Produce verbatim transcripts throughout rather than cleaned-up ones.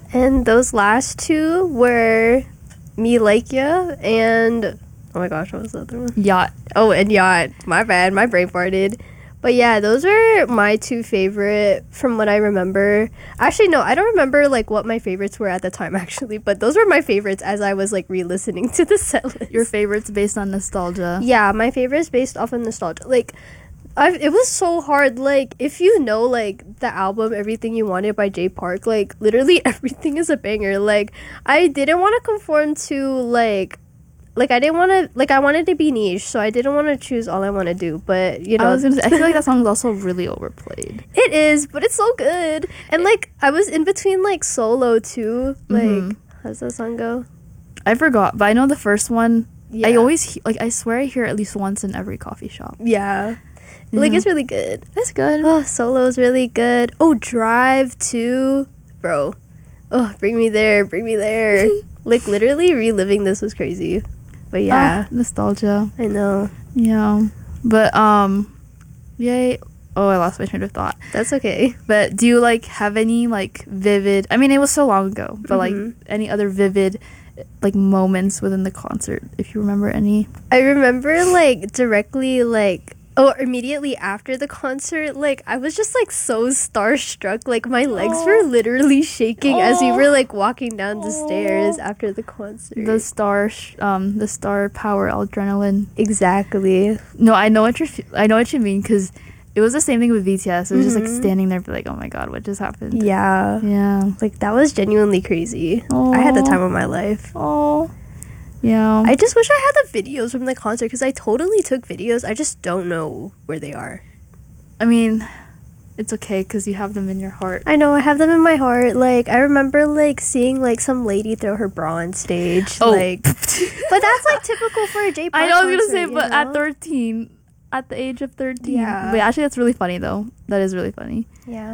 And those last two were Me Like Ya and oh my gosh, what was the other one? Yacht. Oh, and Yacht. My bad, my brain farted. But yeah, those are my two favorite from what I remember. Actually, no, I don't remember like what my favorites were at the time actually, but those were my favorites as I was like re-listening to the set list. Your favorites based on nostalgia. Yeah, my favorites based off of nostalgia. Like, I've, it was so hard. Like, if you know like the album Everything You Wanted by Jay Park, like literally everything is a banger. Like, I didn't want to conform to like. Like, I didn't want to, like, I wanted to be niche, so I didn't want to choose All I Want to Do, but, you know. I was gonna say, I feel like that song is also really overplayed. It is, but it's so good. And, like, I was in between, like, Solo, too. Like, mm-hmm. How's that song go? I forgot, but I know the first one, yeah. I always, he- like, I swear I hear it at least once in every coffee shop. Yeah. yeah. Like, it's really good. It's good. Oh, Solo's really good. Oh, Drive, too. Bro. Oh, bring me there, bring me there. Like, literally reliving this was crazy. But yeah, uh, nostalgia. I know. Yeah, but um, yay! Oh, I lost my train of thought. That's okay. But do you like have any like vivid? I mean, it was so long ago, but mm-hmm. like any other vivid like moments within the concert, if you remember any? I remember like directly like. Oh, immediately after the concert, like, I was just, like, so starstruck. Like, my legs Aww. were literally shaking Aww. as we were, like, walking down the Aww. stairs after the concert. The star, sh- um, the star power adrenaline. Exactly. No, I know what you're, f- I know what you mean, because it was the same thing with B T S. It was mm-hmm. just, like, standing there, like, oh my god, what just happened? Yeah. Yeah. Like, that was genuinely crazy. Aww. I had the time of my life. Oh. Yeah. I just wish I had the videos from the concert because I totally took videos. I just don't know where they are. I mean, it's okay because you have them in your heart. I know, I have them in my heart. Like, I remember, like, seeing, like, some lady throw her bra on stage. Oh. Like, but that's, like, typical for a J-pop I know, I was concert, going to say, but know? at thirteen, at the age of thirteen. Yeah. But actually, that's really funny, though. That is really funny. Yeah.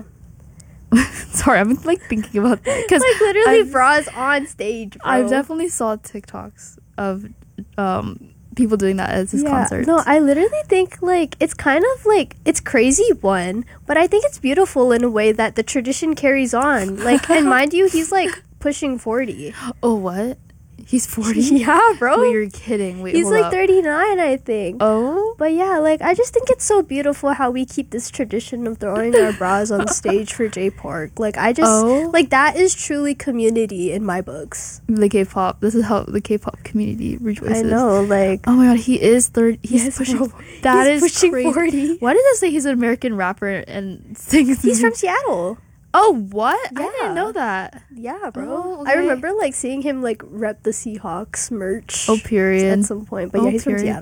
Sorry, I'm like thinking about that because like literally I've, bras on stage. Bro. I definitely saw TikToks of um people doing that at this yeah, concert. No, I literally think like it's kind of like it's crazy one, but I think it's beautiful in a way that the tradition carries on. Like, and mind you, he's like pushing forty. Oh, what? He's forty? Yeah, bro. Wait, you're kidding. Wait, he's hold like up. thirty-nine, I think. Oh? But yeah, like, I just think it's so beautiful how we keep this tradition of throwing our bras on stage for J Park. Like, I just, oh? like, that is truly community in my books. The K-pop. This is how the K-pop community rejoices. I know, like. Oh my god, he is thirty. He's yes, pushing. bro. That he's is pushing crazy. forty. Why did it say he's an American rapper and sings? He's from Seattle. Oh, what? Yeah. I didn't know that. Yeah, bro. Oh, okay. I remember like seeing him like rep the Seahawks merch. Oh, period. At some point, but oh, yeah, he's period. from Seattle.